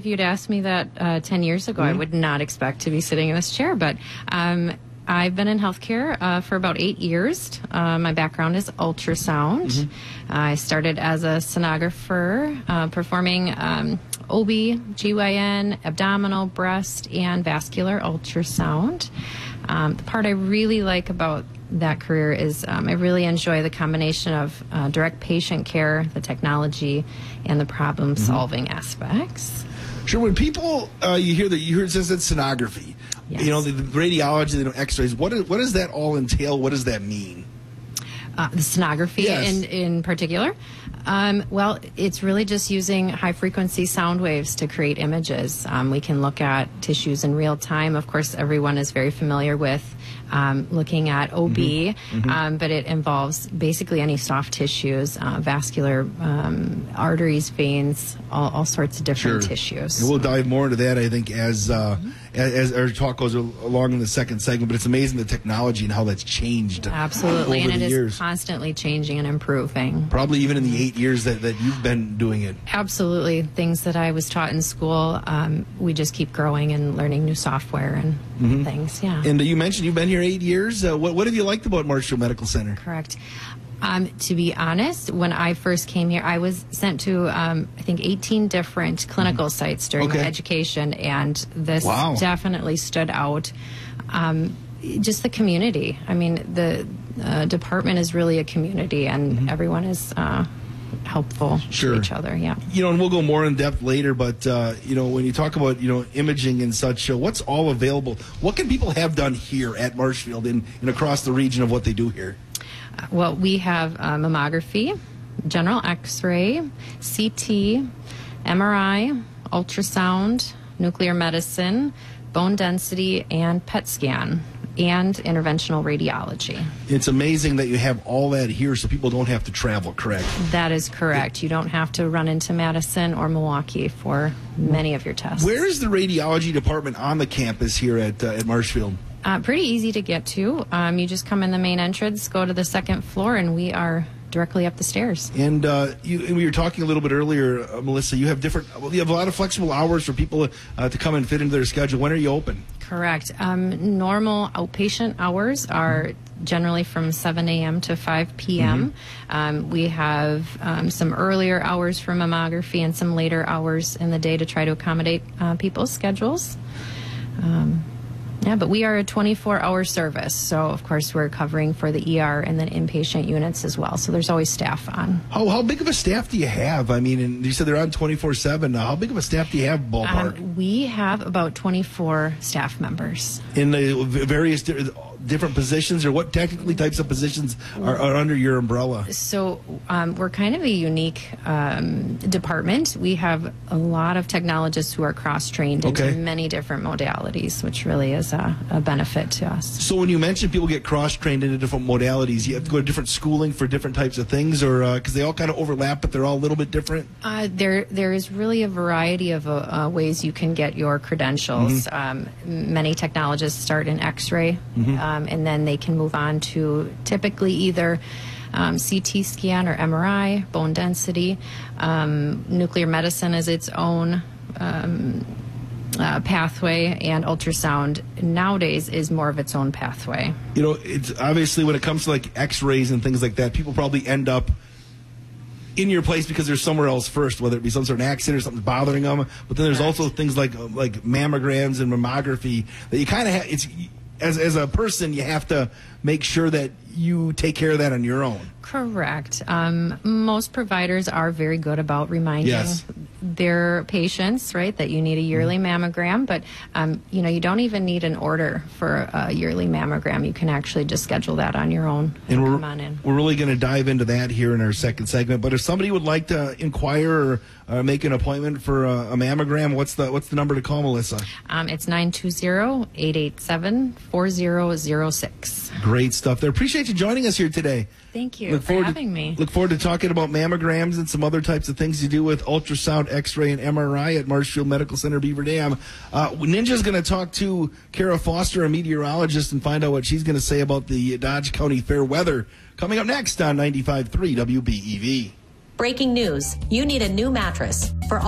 you'd asked me that 10 years ago, I would not expect to be sitting in this chair. But I've been in healthcare for about 8 years. My background is ultrasound. I started as a sonographer, performing OB, GYN, abdominal, breast, and vascular ultrasound. The part I really like about that career is I really enjoy the combination of direct patient care, the technology, and the problem-solving aspects. Sure. When people you hear it says it's sonography, Yes. you know, the radiology, the X-rays. What does that all entail? What does that mean? The sonography Yes. in particular? Well, it's really just using high-frequency sound waves to create images. We can look at tissues in real time. Of course, everyone is very familiar with looking at OB, but it involves basically any soft tissues, vascular arteries, veins, all sorts of different tissues. And we'll dive more into that, I think, as our talk goes along in the second segment. But it's amazing the technology and how that's changed. Absolutely, over and the it years. is constantly changing and improving. Probably even in the 8 years that you've been doing it. Absolutely. Things that I was taught in school, we just keep growing and learning new software and things, yeah. And you mentioned you've been here 8 years. What have you liked about Marshfield Medical Center? Correct. To be honest, when I first came here, I was sent to, I think, 18 different clinical sites during my education, and this definitely stood out. Just the community. I mean, the department is really a community, and everyone is helpful to each other. Yeah. You know, and we'll go more in depth later. But you know, when you talk about imaging and such, what's all available? What can people have done here at Marshfield and across the region of what they do here? Well, we have mammography, general X-ray, CT, MRI, ultrasound, nuclear medicine, bone density, and PET scan, and interventional radiology. It's amazing that you have all that here so people don't have to travel, correct? That is correct. You don't have to run into Madison or Milwaukee for many of your tests. Where is the radiology department on the campus here at Marshfield? Pretty easy to get to. You just come in the main entrance, go to the second floor, and we are directly up the stairs. And we were talking a little bit earlier, Melissa, you have a lot of flexible hours for people to come and fit into their schedule. When are you open? Correct. Normal outpatient hours are generally from 7 a.m. to 5 p.m. We have some earlier hours for mammography and some later hours in the day to try to accommodate people's schedules. Yeah, but we are a 24-hour service, so of course we're covering for the ER and then inpatient units as well, so there's always staff on. How big of a staff do you have? I mean, and you said they're on 24/7. How big of a staff do you have, ballpark? We have about 24 staff members. In the various different positions, or what technically types of positions are under your umbrella? So we're kind of a unique department. We have a lot of technologists who are cross-trained into many different modalities, which really is a benefit to us. So when you mention people get cross-trained into different modalities, you have to go to different schooling for different types of things, or because they all kind of overlap, but they're all a little bit different? There is really a variety of ways you can get your credentials. Many technologists start in X-ray, and then they can move on to typically either CT scan or MRI, bone density. Nuclear medicine is its own pathway, and ultrasound nowadays is more of its own pathway. You know, it's obviously when it comes to like X-rays and things like that, people probably end up in your place because they're somewhere else first, whether it be some sort of accident or something bothering them. But then there's also things like mammograms and mammography that you kind of have. It's as a person, you have to make sure that you take care of that on your own. Correct. Most providers are very good about reminding their patients, right, that you need a yearly mammogram. But, you don't even need an order for a yearly mammogram. You can actually just schedule that on your own and come on in. We're really going to dive into that here in our second segment. But if somebody would like to inquire or make an appointment for a mammogram, what's the number to call, Melissa? It's 920-887-4006. Great stuff there. Appreciate you joining us here today. Thank you for having me. Look forward to talking about mammograms and some other types of things you do with ultrasound, X-ray, and MRI at Marshfield Medical Center, Beaver Dam. Ninja's going to talk to Kara Foster, a meteorologist, and find out what she's going to say about the Dodge County Fair weather. Coming up next on 95.3 WBEV. Breaking news. You need a new mattress. For all